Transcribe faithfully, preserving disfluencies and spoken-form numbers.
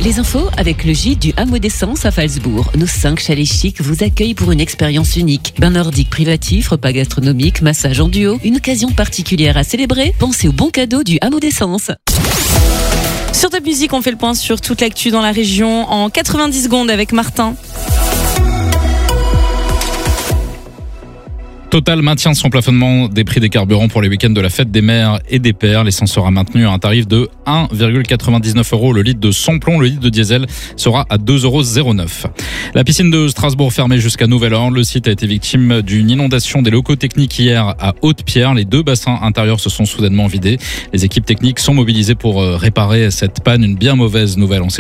Les infos avec le gîte du Hameau d'Essence à Falsbourg. Nos cinq chalets chics vous accueillent pour une expérience unique. Bain nordique privatif, repas gastronomique, massage en duo. Une occasion particulière à célébrer. Pensez au bon cadeau du Hameau d'Essence. Sur Top Music, on fait le point sur toute l'actu dans la région en quatre-vingt-dix secondes avec Martin. Total maintient son plafonnement des prix des carburants pour les week-ends de la fête des mères et des pères. L'essence sera maintenue à un tarif de un virgule quatre-vingt-dix-neuf euros le litre de sans-plomb. Le litre de diesel sera à deux euros zéro neuf. La piscine de Strasbourg fermée jusqu'à nouvel ordre. Le site a été victime d'une inondation des locaux techniques hier à Haute-Pierre. Les deux bassins intérieurs se sont soudainement vidés. Les équipes techniques sont mobilisées pour réparer cette panne. Une bien mauvaise nouvelle. On sait